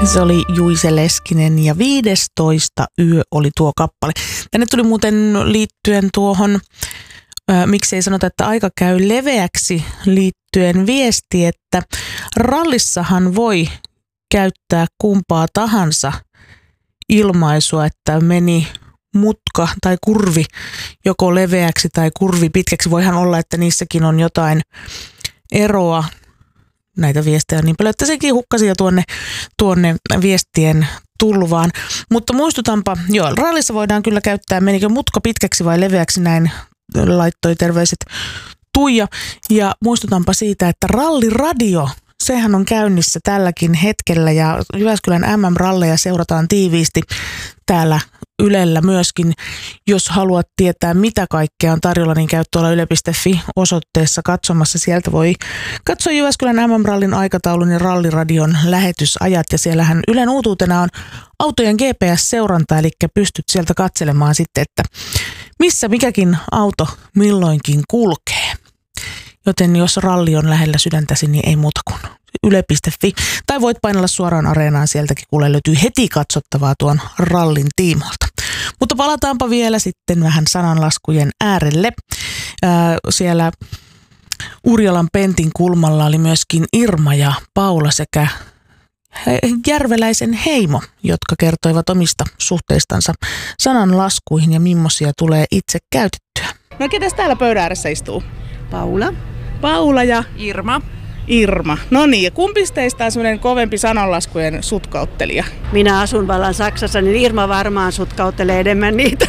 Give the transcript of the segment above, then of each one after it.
Se oli Juise Leskinen ja 15 yö oli tuo kappale. Tänne tuli muuten liittyen tuohon, miksei sanota, että aika käy leveäksi liittyen viesti, että rallissahan voi käyttää kumpaa tahansa ilmaisua, että meni mutka tai kurvi joko leveäksi tai kurvi pitkäksi. Voihan olla, että niissäkin on jotain eroa. Näitä viestejä on niin paljon, että sekin hukkasi jo tuonne viestien tulvaan. Mutta muistutanpa, joo, rallissa voidaan kyllä käyttää, menikö mutka pitkäksi vai leveäksi, näin laittoi terveiset Tuija. Ja muistutanpa siitä, että ralliradio, sehän on käynnissä tälläkin hetkellä ja Jyväskylän MM-ralleja seurataan tiiviisti täällä Ylellä myöskin. Jos haluat tietää, mitä kaikkea on tarjolla, niin käy tuolla yle.fi-osoitteessa katsomassa. Sieltä voi katsoa Jyväskylän MM-rallin aikataulun ja ralliradion lähetysajat. Ja siellähän Ylen uutuutena on autojen GPS-seuranta, eli pystyt sieltä katselemaan sitten, että missä mikäkin auto milloinkin kulkee. Joten jos ralli on lähellä sydäntäsi, niin ei muuta kuin yle.fi. Tai voit painella suoraan Areenaan, sieltäkin kuule löytyy heti katsottavaa tuon rallin tiimoilta. Mutta palataanpa vielä sitten vähän sananlaskujen äärelle. Siellä Urjalan Pentin kulmalla oli myöskin Irma ja Paula sekä Järveläisen Heimo, jotka kertoivat omista suhteistansa sananlaskuihin ja millaisia tulee itse käytettyä. No ketäs täällä pöydän ääressä istuu? Paula ja Irma. No niin, ja kumpi teistä on semmoinen kovempi sananlaskujen sutkauttelija? Minä asun vallan Saksassa, niin Irma varmaan sutkauttelee enemmän niitä.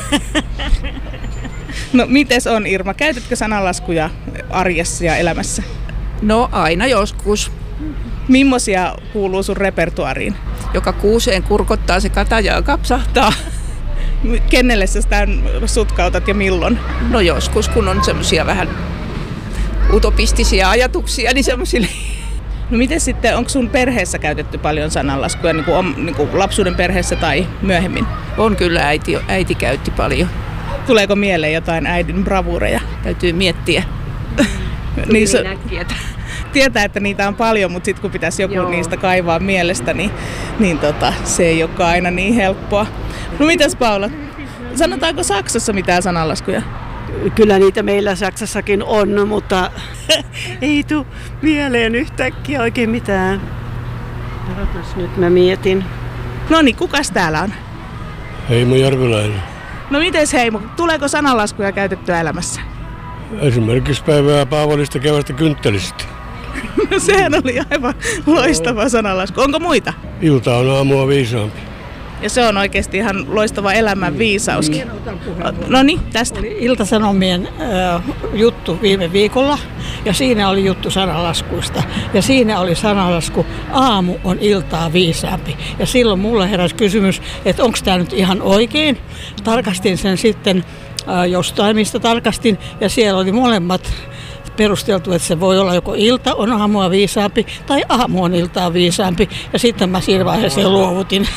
No mites on, Irma? Käytätkö sananlaskuja arjessa ja elämässä? No aina joskus. Mimmosia kuuluu sun repertuariin? Joka kuuseen kurkottaa, se katajaa kapsahtaa. Kenelle sä sitä sutkautat ja milloin? No joskus, kun on semmosia vähän utopistisia ajatuksia, niin semmoisille. No miten sitten, onko sun perheessä käytetty paljon sananlaskuja, niin kuin lapsuuden perheessä tai myöhemmin? On kyllä, äiti käytti paljon. Tuleeko mieleen jotain äidin bravureja? Täytyy miettiä. Niin tietää, että niitä on paljon, mutta sitten kun pitäisi joku niistä kaivaa mielestä, niin se ei olekaan aina niin helppoa. No mitäs Paula? Sanotaanko Saksassa mitään sananlaskuja? Kyllä niitä meillä Saksassakin on, mutta ei tule mieleen yhtäkkiä oikein mitään. Odotas nyt, mä mietin. No niin, kukas täällä on? Heimo Järveläinen. No mites Heimo, tuleeko sananlaskuja käytettyä elämässä? Esimerkiksi päivää Paavolista kevästä kynttelistä. No sehän oli aivan loistava sananlasku. Onko muita? Ilta on aamua viisaampi. Ja se on oikeasti ihan loistava elämän viisauskin. No niin, tästä. Oli Ilta-Sanomien juttu viime viikolla ja siinä oli juttu sananlaskuista. Ja siinä oli sananlasku, aamu on iltaa viisaampi. Ja silloin mulle heräsi kysymys, että onko tämä nyt ihan oikein. Tarkastin sen sitten jostain, mistä tarkastin ja siellä oli molemmat perusteltu, että se voi olla joko ilta on aamua viisaampi tai aamu on iltaa viisaampi. Ja sitten mä siinä vaiheessa jo luovutin.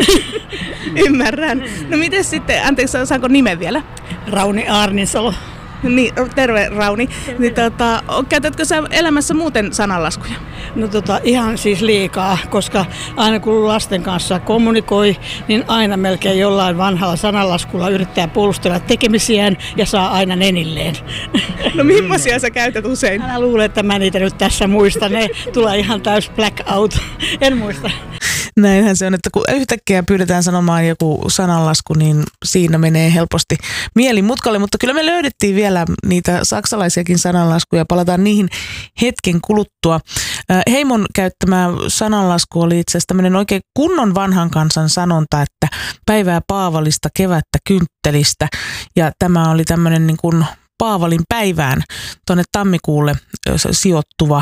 Ymmärrän. No miten sitten, anteeksi, saanko nimen vielä? Rauni Aarninsalo. Niin, terve Rauni. Niin, käytätkö sä elämässä muuten sananlaskuja? No ihan siis liikaa, koska aina kun lasten kanssa kommunikoi, niin aina melkein jollain vanhalla sananlaskulla yrittää puolustella tekemisiään ja saa aina nenilleen. No millaisia sä käytät usein? Älä luule, että mä niitä nyt tässä muistan. Ne tulee ihan täys blackout. En muista. Näinhän se on, että kun yhtäkkiä pyydetään sanomaan joku sananlasku, niin siinä menee helposti mieli mutkalle, mutta kyllä me löydettiin vielä niitä saksalaisiakin sananlaskuja, palataan niihin hetken kuluttua. Heimon käyttämä sananlasku oli itse asiassa tämmöinen oikein kunnon vanhan kansan sanonta, että päivää Paavalista, kevättä kynttelistä, ja tämä oli tämmöinen niin kuin Paavalin päivään tuonne tammikuulle sijoittuva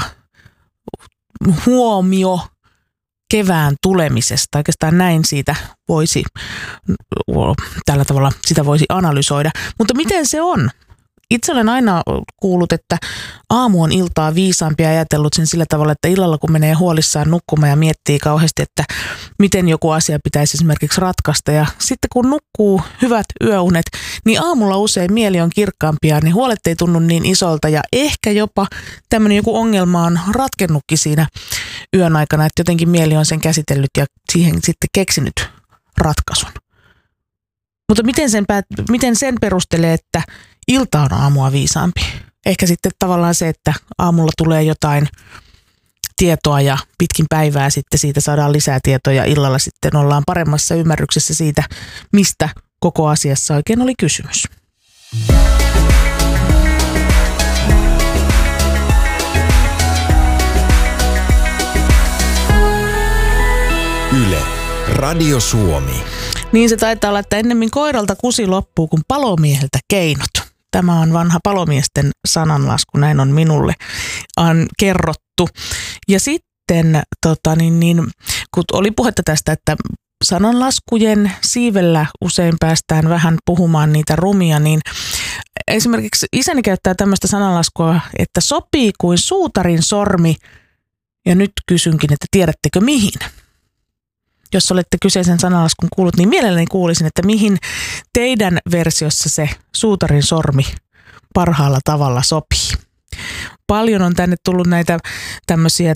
huomio kevään tulemisesta. Oikeastaan näin siitä voisi, tällä tavalla sitä voisi analysoida. Mutta miten se on? itse olen aina kuullut, että aamu on iltaa viisaampi ja ajatellut sen sillä tavalla, että illalla kun menee huolissaan nukkumaan ja miettii kauheasti, että miten joku asia pitäisi esimerkiksi ratkaista. Ja sitten kun nukkuu hyvät yöunet, niin aamulla usein mieli on kirkkaampia, niin huolet ei tunnu niin isolta ja ehkä jopa tämmöinen joku ongelma on ratkennutkin siinä yön aikana, että jotenkin mieli on sen käsitellyt ja siihen sitten keksinyt ratkaisun. Mutta miten sen perustelee, että ilta on aamua viisaampi? Ehkä sitten tavallaan se, että aamulla tulee jotain tietoa ja pitkin päivää sitten siitä saadaan lisää tietoa ja illalla sitten ollaan paremmassa ymmärryksessä siitä, mistä koko asiassa oikein oli kysymys. Yle, Radio Suomi. Niin se taitaa olla, että ennemmin koiralta kusi loppuu kuin palomieheltä keinot. Tämä on vanha palomiesten sananlasku, näin on minulle kerrottu. Ja sitten kun oli puhetta tästä, että sananlaskujen siivellä usein päästään vähän puhumaan niitä rumia, niin esimerkiksi isäni käyttää tämmöistä sananlaskua, että sopii kuin suutarin sormi. Ja nyt kysynkin, että tiedättekö mihin? Jos olette kyseisen sananlaskun kuullut, niin mielelläni kuulisin, että mihin teidän versiossa se suutarin sormi parhaalla tavalla sopii. Paljon on tänne tullut näitä tämmöisiä,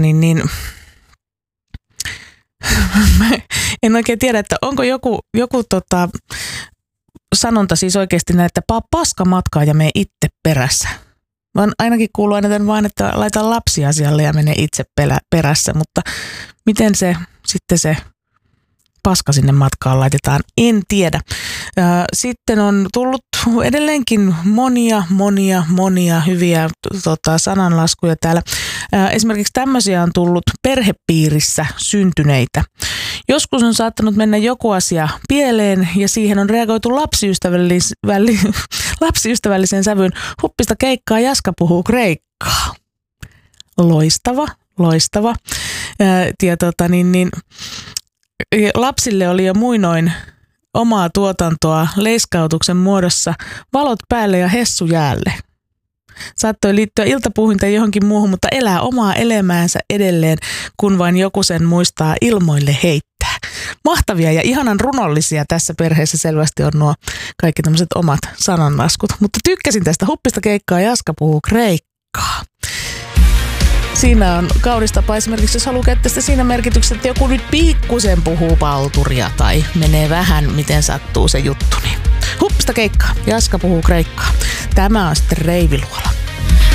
en oikein tiedä, että onko joku sanonta siis oikeasti näin, että paska matkaa ja mene itse perässä. Vaan ainakin kuuluu aina vain, että laita lapsi asialle ja mene itse perässä, mutta miten se sitten se paska sinne matkaan laitetaan, en tiedä. Sitten on tullut edelleenkin monia hyviä sananlaskuja täällä. Esimerkiksi tämmöisiä on tullut perhepiirissä syntyneitä. Joskus on saattanut mennä joku asia pieleen ja siihen on reagoitu lapsiystävälliseen sävyyn. Huppista keikkaa, Jaska puhuu kreikkaa. Loistava. Lapsille oli jo muinoin omaa tuotantoa leiskautuksen muodossa valot päälle ja hessu jäälle. Saattoi liittyä iltapuuhinta johonkin muuhun, mutta elää omaa elämäänsä edelleen, kun vain joku sen muistaa ilmoille heittää. Mahtavia ja ihanan runollisia tässä perheessä selvästi on nuo kaikki tämmöiset omat sananlaskut. Mutta tykkäsin tästä huppista keikkaa, Jaska puhuu kreikkaa. Siinä on kaunis tapa esimerkiksi, jos haluaa käyttää sitä siinä merkityksessä, että joku nyt pikkusen puhuu palturia tai menee vähän, miten sattuu se juttu. Niin huppista keikkaa, Jaska puhuu kreikkaa. Tämä on sitten Reiviluola.